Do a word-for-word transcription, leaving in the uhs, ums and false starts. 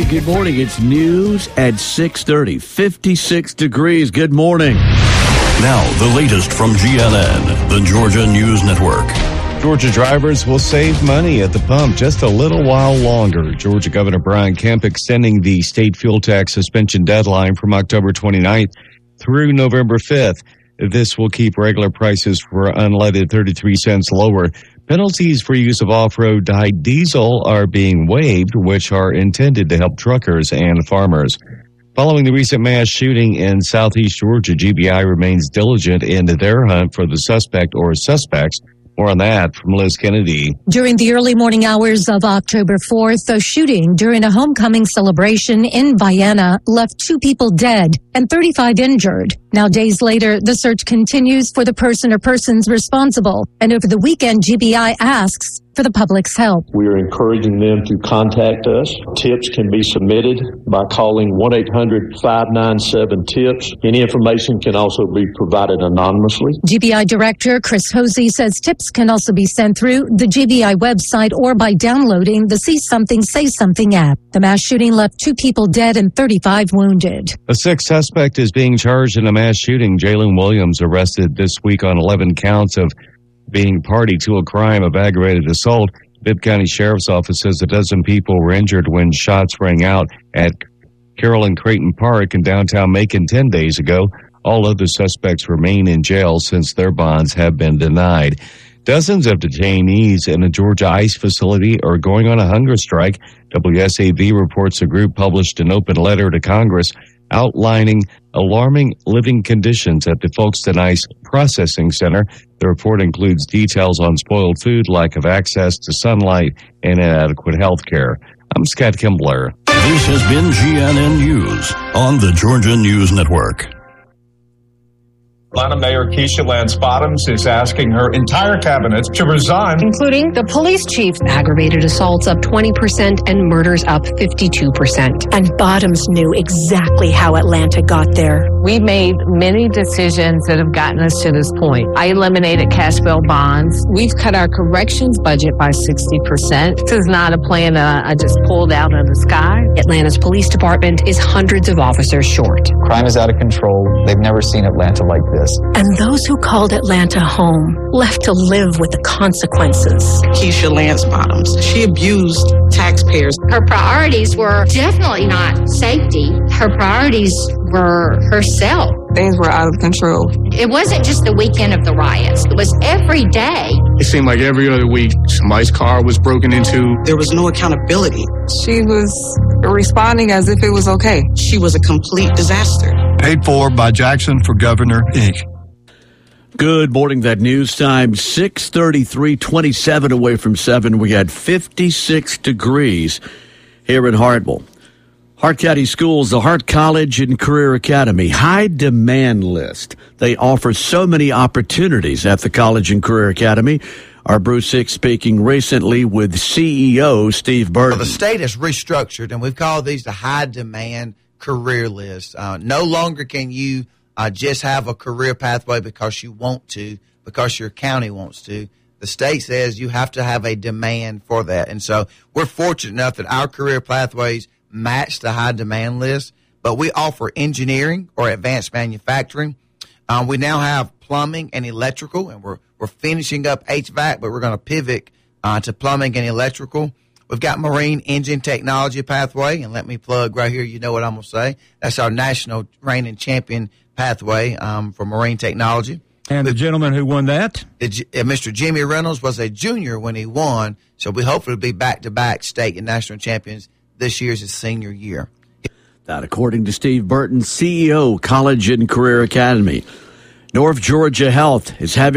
good morning. It's news at six thirty. fifty-six degrees. Good morning. Now, the latest from G N N, the Georgia News Network. Georgia drivers will save money at the pump just a little while longer. Georgia Governor Brian Kemp extending the state fuel tax suspension deadline from October twenty-ninth through November fifth. This will keep regular prices for unleaded thirty-three cents lower. Penalties for use of off-road dyed diesel are being waived, which are intended to help truckers and farmers. Following the recent mass shooting in southeast Georgia, G B I remains diligent in their hunt for the suspect or suspects. More on that from Liz Kennedy. During the early morning hours of October fourth, a shooting during a homecoming celebration in Vienna left two people dead and thirty-five injured. Now, days later, the search continues for the person or persons responsible. And over the weekend, G B I asks for the public's help. We are encouraging them to contact us. Tips can be submitted by calling one eight hundred five nine seven TIPS. Any information can also be provided anonymously. G B I Director Chris Hosey says tips can also be sent through the G B I website or by downloading the See Something, Say Something app. The mass shooting left two people dead and thirty-five wounded. A sixth suspect is being charged in a mass shooting. Jalen Williams arrested this week on eleven counts of being party to a crime of aggravated assault. Bibb County Sheriff's Office says a dozen people were injured when shots rang out at Carolyn Creighton Park in downtown Macon ten days ago. All other suspects remain in jail since their bonds have been denied. Dozens of detainees in a Georgia ICE facility are going on a hunger strike. W S A V reports the group published an open letter to Congress outlining alarming living conditions at the Folkestone ICE Processing Center. The report includes details on spoiled food, lack of access to sunlight, and inadequate health care. I'm Scott Kimbler. This has been G N N News on the Georgia News Network. Atlanta Mayor Keisha Lance Bottoms is asking her entire cabinet to resign, including the police chief. Aggravated assaults up twenty percent and murders up fifty-two percent. And Bottoms knew exactly how Atlanta got there. We've made many decisions that have gotten us to this point. I eliminated cash bail bonds. We've cut our corrections budget by sixty percent. This is not a plan that I just pulled out of the sky. Atlanta's police department is hundreds of officers short. Crime is out of control. They've never seen Atlanta like this. And those who called Atlanta home left to live with the consequences. Keisha Lance Bottoms, she abused taxpayers. Her priorities were definitely not safety. Her priorities were herself. Things were out of control. It wasn't just the weekend of the riots. It was every day. It seemed like every other week somebody's car was broken into. There was no accountability. She was responding as if it was okay. She was a complete disaster. Paid for by Jackson for Governor, Incorporated. Good morning. That news time, six thirty-three, twenty-seven away from seven. We had fifty-six degrees here in Hartwell. Hart County Schools, the Hart College and Career Academy, high demand list. They offer so many opportunities at the College and Career Academy. Our Bruce Hicks speaking recently with C E O Steve Burton. Well, the state has restructured, and we've called these the high demand career list. Uh, no longer can you uh, just have a career pathway because you want to, because your county wants to. The state says you have to have a demand for that. And so we're fortunate enough that our career pathways match the high demand list, but we offer engineering or advanced manufacturing. Um, we now have plumbing and electrical, and we're we're finishing up H V A C, but we're going to pivot uh, to plumbing and electrical. We've got marine engine technology pathway, and let me plug right here. You know what I'm going to say. That's our national reigning champion pathway um, for marine technology. And the gentleman who won that? The, uh, Mister Jimmy Reynolds was a junior when he won, so we hopefully will be back-to-back state and national champions. This year's his senior year. That according to Steve Burton, C E O, College and Career Academy. North Georgia Health is having